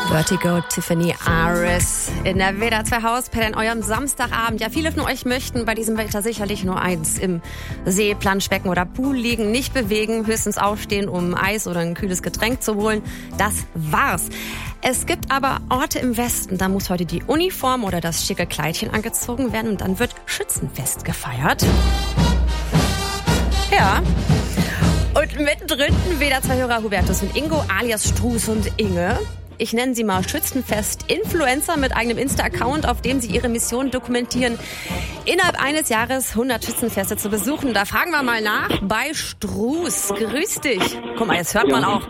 Vertigo, Tiffany Aris in der WDR 2 Hausparty an eurem Samstagabend. Ja, viele von euch möchten bei diesem Wetter sicherlich nur eins: im See, Planschbecken oder Pool liegen, nicht bewegen, höchstens aufstehen, um Eis oder ein kühles Getränk zu holen. Das war's. Es gibt aber Orte im Westen, da muss heute die Uniform oder das schicke Kleidchen angezogen werden und dann wird Schützenfest gefeiert. Ja. Und mittendrin WDR 2 Hörer Hubertus und Ingo alias Struß und Inge. Ich nenne sie mal Schützenfest-Influencer mit eigenem Insta-Account, auf dem sie ihre Mission dokumentieren, innerhalb eines Jahres 100 Schützenfeste zu besuchen. Da fragen wir mal nach bei Struß. Grüß dich. Guck mal, jetzt hört man auch.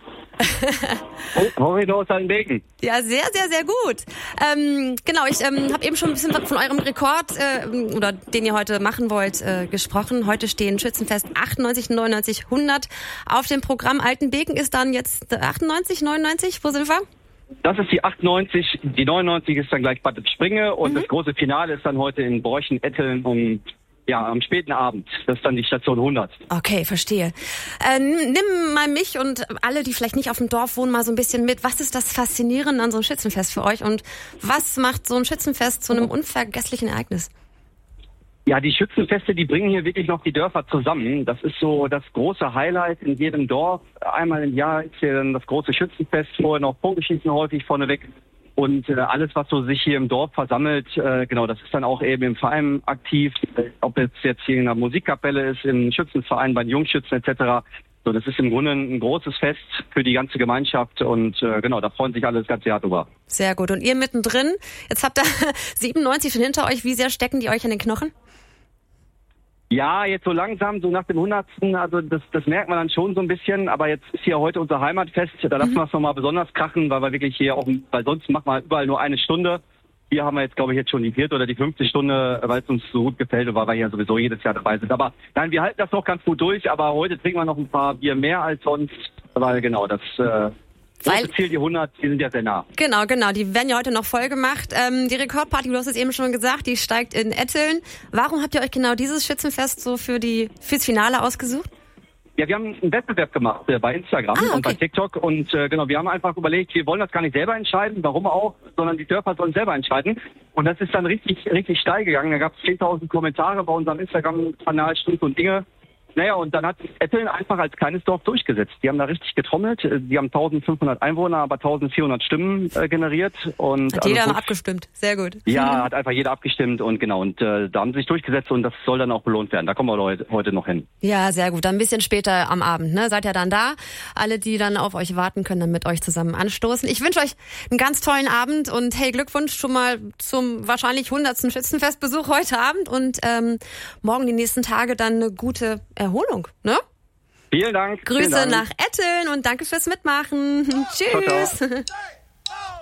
Horrido aus Altenbeken. Ja, sehr, sehr, sehr gut. Genau, ich habe eben schon ein bisschen von eurem Rekord, oder den ihr heute machen wollt, gesprochen. Heute stehen Schützenfest 98, 99, 100 auf dem Programm. Altenbeken ist dann jetzt 98, 99, wo sind wir? Das ist die 98, die 99 ist dann gleich Bad Springe und das große Finale ist dann heute in Borchen-Etteln am späten Abend. Das ist dann die Station 100. Okay, verstehe. Nimm mal mich und alle, die vielleicht nicht auf dem Dorf wohnen, mal so ein bisschen mit. Was ist das Faszinierende an so einem Schützenfest für euch und was macht so ein Schützenfest zu einem unvergesslichen Ereignis? Ja, die Schützenfeste, die bringen hier wirklich noch die Dörfer zusammen. Das ist so das große Highlight in jedem Dorf. Einmal im Jahr ist hier dann das große Schützenfest, vorher noch Bogenschießen häufig vorneweg. Und alles, was so sich hier im Dorf versammelt, das ist dann auch eben im Verein aktiv. Ob es jetzt hier in einer Musikkapelle ist, im Schützenverein, bei den Jungschützen etc. So, das ist im Grunde ein großes Fest für die ganze Gemeinschaft und da freuen sich alle das ganze Jahr drüber. Sehr gut. Und ihr mittendrin, jetzt habt ihr 97 schon hinter euch. Wie sehr stecken die euch in den Knochen? Ja, jetzt so langsam, so nach dem 100. Also das merkt man dann schon so ein bisschen. Aber jetzt ist hier heute unser Heimatfest. Da lassen wir es nochmal besonders krachen, weil wir wirklich hier auch, weil sonst machen wir überall nur eine Stunde. Hier haben wir jetzt, glaube ich, jetzt schon die 4. oder die 5. Stunde, weil es uns so gut gefällt und weil wir hier sowieso jedes Jahr dabei sind. Aber nein, wir halten das noch ganz gut durch. Aber heute trinken wir noch ein paar Bier mehr als sonst, weil das Ziel, die 100, die sind ja sehr nah. Genau, die werden ja heute noch voll gemacht. Die Rekordparty, du hast es eben schon gesagt, die steigt in Etteln. Warum habt ihr euch genau dieses Schützenfest so fürs Finale ausgesucht? Ja, wir haben einen Wettbewerb gemacht bei Instagram und bei TikTok und wir haben einfach überlegt, wir wollen das gar nicht selber entscheiden, warum auch, sondern die Dörfer sollen selber entscheiden. Und das ist dann richtig, richtig steil gegangen. Da gab es 10.000 Kommentare bei unserem Instagram-Kanal Struß und Inge. Naja, und dann hat Etteln einfach als kleines Dorf durchgesetzt. Die haben da richtig getrommelt. Die haben 1.500 Einwohner, aber 1.400 Stimmen generiert. Und hat jeder abgestimmt. Sehr gut. Ja, hat einfach jeder abgestimmt und da haben sie sich durchgesetzt und das soll dann auch belohnt werden. Da kommen wir heute noch hin. Ja, sehr gut. Dann ein bisschen später am Abend, ne? Seid ihr dann da? Alle, die dann auf euch warten, können dann mit euch zusammen anstoßen. Ich wünsche euch einen ganz tollen Abend und hey, Glückwunsch schon mal zum wahrscheinlich 100. Schützenfestbesuch heute Abend und morgen die nächsten Tage dann eine gute Erholung, ne? Vielen Dank. Grüße nach Etteln und danke fürs Mitmachen. Tschüss. Ciao, ciao.